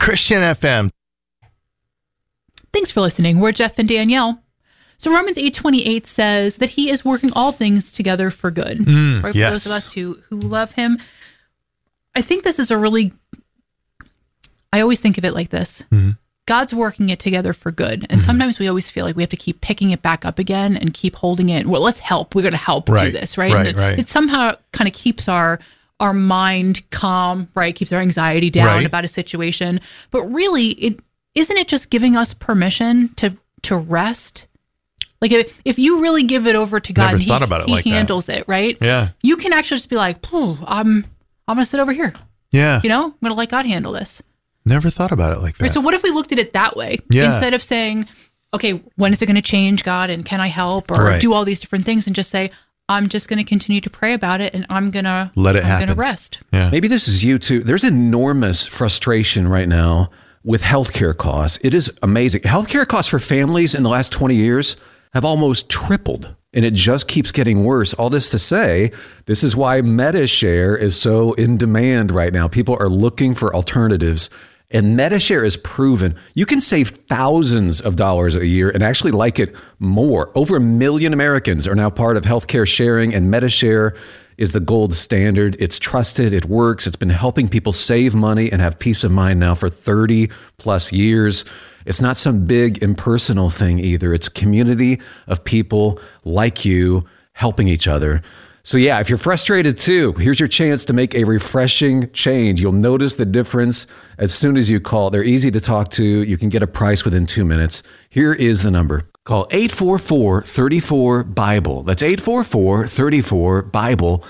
Christian FM. Thanks for listening. We're Jeff and Danielle. So Romans 8:28 says that he is working all things together for good. Right? For those of us who love him. I think this is I always think of it like this. God's working it together for good. And sometimes we always feel like we have to keep picking it back up again and keep holding it. Well, let's help. We're going to help do this, right? Right. It somehow kind of keeps our mind calm, right? Keeps our anxiety down about a situation. But really, isn't it just giving us permission to rest? Like if you really give it over to God, and he handles it, right? Yeah. You can actually just be like, I'm going to sit over here. Yeah. I'm going to let God handle this. Never thought about it like that. Right, so what if we looked at it that way? Yeah. Instead of saying, okay, when is it going to change, God? And can I help? Or do all these different things and just say, I'm just going to continue to pray about it and I'm going to let it happen. I'm going to rest. Yeah. Maybe this is you too. There's enormous frustration right now with healthcare costs. It is amazing. Healthcare costs for families in the last 20 years have almost tripled. And it just keeps getting worse. All this to say, this is why MediShare is so in demand right now. People are looking for alternatives. And MediShare is proven you can save thousands of dollars a year and actually like it more. Over 1 million Americans are now part of healthcare sharing, and MediShare is the gold standard. It's trusted. It works. It's been helping people save money and have peace of mind now for 30 plus years. It's not some big impersonal thing either. It's a community of people like you helping each other. So yeah, if you're frustrated too, here's your chance to make a refreshing change. You'll notice the difference as soon as you call. They're easy to talk to. You can get a price within 2 minutes. Here is the number. Call 844-34-BIBLE. That's 844-34-BIBLE.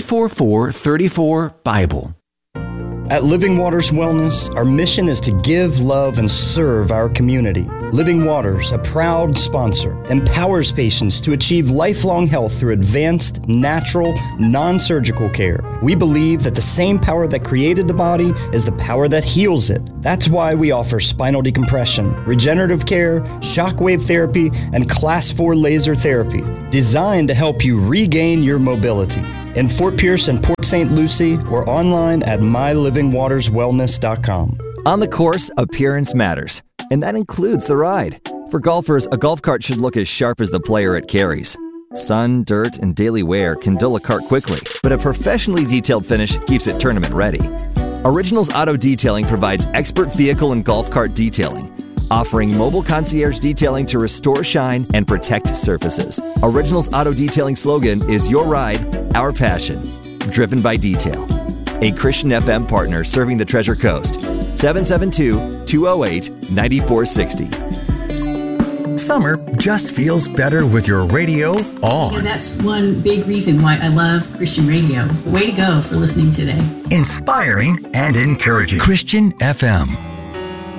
844-34-BIBLE. At Living Waters Wellness, our mission is to give, love, and serve our community. Living Waters, a proud sponsor, empowers patients to achieve lifelong health through advanced, natural, non-surgical care. We believe that the same power that created the body is the power that heals it. That's why we offer spinal decompression, regenerative care, shockwave therapy, and Class 4 laser therapy, designed to help you regain your mobility. In Fort Pierce and Port St. Lucie, or online at mylivingwaterswellness.com. On the course, appearance matters, and that includes the ride. For golfers, a golf cart should look as sharp as the player it carries. Sun, dirt, and daily wear can dull a cart quickly, but a professionally detailed finish keeps it tournament ready. Originals Auto Detailing provides expert vehicle and golf cart detailing, offering mobile concierge detailing to restore shine and protect surfaces. Originals Auto Detailing slogan is your ride, our passion, driven by detail. A Christian FM partner serving the Treasure Coast. 772-208-9460. Summer just feels better with your radio on. And that's one big reason why I love Christian radio. Way to go for listening today. Inspiring and encouraging. Christian FM.